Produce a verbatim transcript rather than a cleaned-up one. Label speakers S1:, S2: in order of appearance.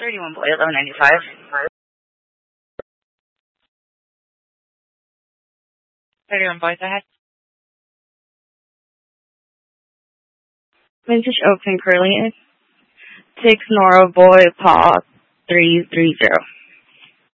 S1: thirty-one boy, eleven ninety-five. thirty-one boy, go ahead. Vintage Oaks and Curly. Six Nora Boy, Paul, three three zero.